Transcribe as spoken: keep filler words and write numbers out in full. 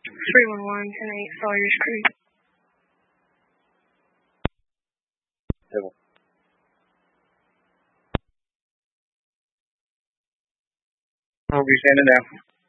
three one one, ten eight, Sawyer's Creek. Table. I'll be standing down.